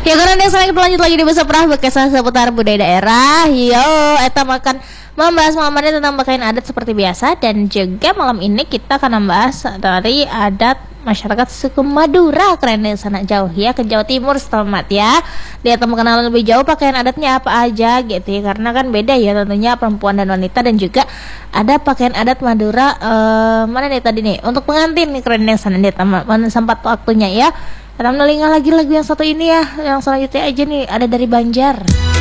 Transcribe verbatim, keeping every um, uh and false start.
Ya karena yang selanjutnya lanjut lagi di Bisa Pernah berkisah seputar budaya daerah. Yo, eta makan membahas mengenai tentang pakaian adat seperti biasa. Dan juga malam ini kita akan membahas dari adat masyarakat suku Madura. Keren di sana jauh ya, ke Jawa Timur selamat ya. Dia akan mengenal lebih jauh pakaian adatnya apa aja gitu ya. Karena kan beda ya tentunya perempuan dan wanita. Dan juga ada pakaian adat Madura uh, mana nih tadi nih untuk pengantin nih, keren di sana dia teman sempat waktunya ya. Kita mendengar lagi lagu yang satu ini ya. Yang selanjutnya aja nih ada dari Banjar.